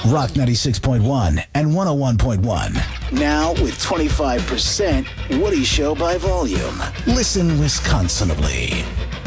Rock 96.1 and 101.1. Now with 25% Woody Show by volume. Listen Wisconsinably.